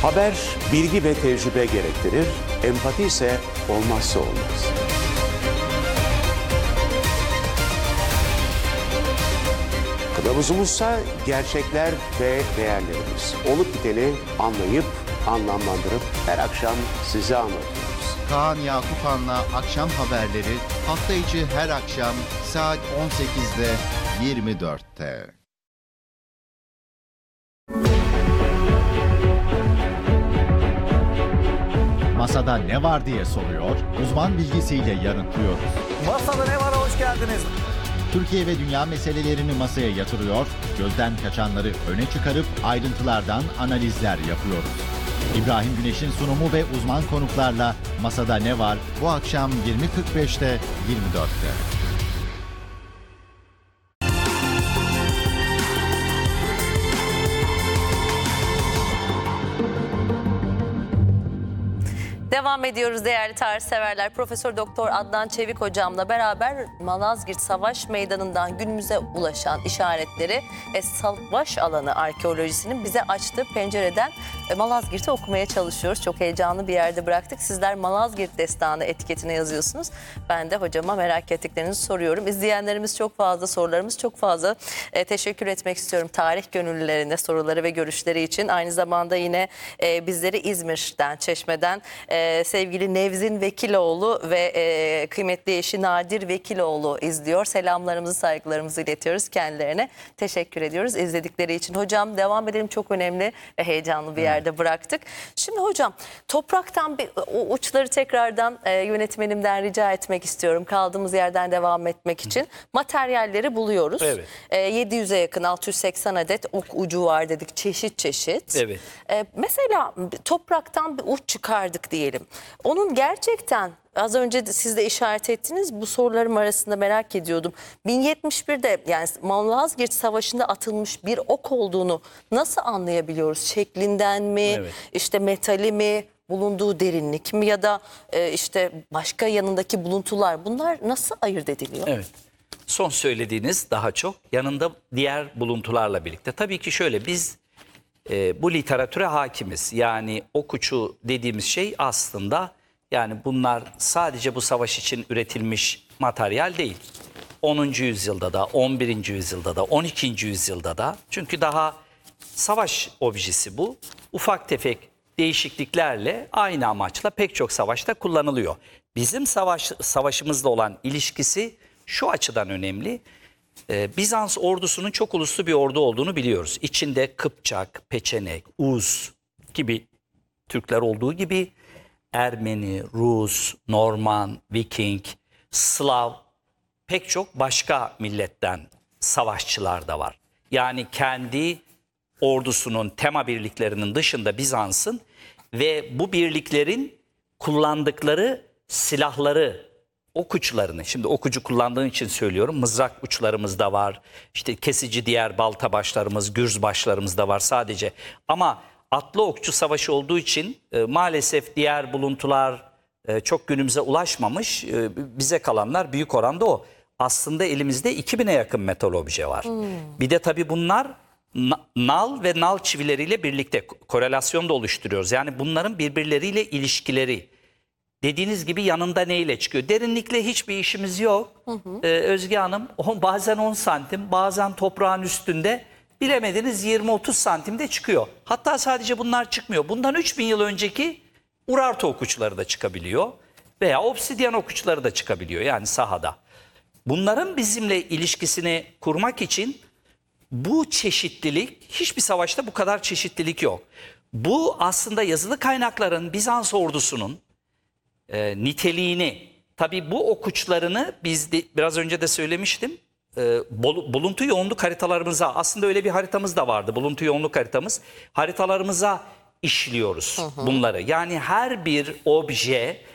Haber bilgi ve tecrübe gerektirir, empati ise olmazsa olmaz. Kılavuzumuzsa gerçekler ve değerlerimiz. Olup biteni anlayıp, anlamlandırıp her akşam size anlatıyoruz. Kaan Yakupan'la akşam haberleri hafta içi her akşam saat 18'de 24'te. Masada ne var diye soruyor, uzman bilgisiyle yanıtlıyoruz. Masada ne var, hoş geldiniz. Türkiye ve dünya meselelerini masaya yatırıyor, gözden kaçanları öne çıkarıp ayrıntılardan analizler yapıyoruz. İbrahim Güneş'in sunumu ve uzman konuklarla Masada Ne Var bu akşam 20.45'te 24'te. Devam ediyoruz değerli tarih severler. Profesör Doktor Adnan Çevik hocamla beraber Malazgirt Savaş Meydanı'ndan günümüze ulaşan işaretleri ve savaş alanı arkeolojisinin bize açtığı pencereden Malazgirt'i okumaya çalışıyoruz. Çok heyecanlı bir yerde bıraktık. Sizler Malazgirt Destanı etiketine yazıyorsunuz. Ben de hocama merak ettiklerinizi soruyorum. İzleyenlerimiz çok fazla, sorularımız çok fazla. Teşekkür etmek istiyorum tarih gönüllülerine soruları ve görüşleri için. Aynı zamanda yine bizleri İzmir'den, Çeşme'den sevgili Nevzin Vekiloğlu ve kıymetli eşi Nadir Vekiloğlu izliyor. Selamlarımızı, saygılarımızı iletiyoruz kendilerine. Teşekkür ediyoruz izledikleri için. Hocam devam edelim, çok önemli ve heyecanlı bir yerde bıraktık. Şimdi hocam topraktan o uçları tekrardan yönetmenimden rica etmek istiyorum. Kaldığımız yerden devam etmek için. Materyalleri buluyoruz. Evet. 700'e yakın 680 adet ok ucu var dedik, çeşit çeşit. Evet. Mesela topraktan bir uç çıkardık diyelim. Onun gerçekten az önce de siz de işaret ettiniz, bu sorularım arasında merak ediyordum. 1071'de yani Malazgirt Savaşı'nda atılmış bir ok olduğunu nasıl anlayabiliyoruz? Şeklinden mi, Evet. işte metali mi, bulunduğu derinlik mi ya da işte başka yanındaki buluntular, bunlar nasıl ayırt ediliyor? Evet. Son söylediğiniz daha çok yanında diğer buluntularla birlikte. Tabii ki şöyle, biz bu literatüre hakimiz. Yani ok uçu dediğimiz şey aslında, yani bunlar sadece bu savaş için üretilmiş materyal değil. 10. yüzyılda da, 11. yüzyılda da, 12. yüzyılda da, çünkü daha savaş objesi bu. Ufak tefek değişikliklerle aynı amaçla pek çok savaşta kullanılıyor. Bizim savaşımızla olan ilişkisi şu açıdan önemli. Bizans ordusunun çok uluslu bir ordu olduğunu biliyoruz. İçinde Kıpçak, Peçenek, Uz gibi Türkler olduğu gibi Ermeni, Rus, Norman, Viking, Slav, pek çok başka milletten savaşçılar da var. Yani kendi ordusunun tema birliklerinin dışında Bizans'ın ve bu birliklerin kullandıkları silahları, ok uçlarını, şimdi ok ucu kullandığım için söylüyorum, mızrak uçlarımız da var, işte kesici diğer balta başlarımız, gürz başlarımız da var sadece. Ama atlı okçu savaşı olduğu için maalesef diğer buluntular çok günümüze ulaşmamış. Bize kalanlar büyük oranda o. Aslında elimizde 2000'e yakın metal obje var. Bir de tabii bunlar nal ve nal çivileriyle birlikte korelasyon da oluşturuyoruz. Yani bunların birbirleriyle ilişkileri. Dediğiniz gibi yanında neyle çıkıyor? Derinlikle hiçbir işimiz yok. Özge Hanım, bazen 10 santim, bazen toprağın üstünde, bilemediniz 20-30 santimde çıkıyor. Hatta sadece bunlar çıkmıyor. Bundan 3000 yıl önceki Urartu okuçları da çıkabiliyor. Veya obsidyen okuçları da çıkabiliyor, yani sahada. Bunların bizimle ilişkisini kurmak için bu çeşitlilik, hiçbir savaşta bu kadar çeşitlilik yok. Bu aslında yazılı kaynakların Bizans ordusunun niteliğini, tabii bu ok uçlarını biz de, biraz önce de söylemiştim, buluntu yoğunluk haritalarımıza, aslında öyle bir haritamız da vardı, buluntu yoğunluk haritamız, haritalarımıza işliyoruz bunları. Yani her bir obje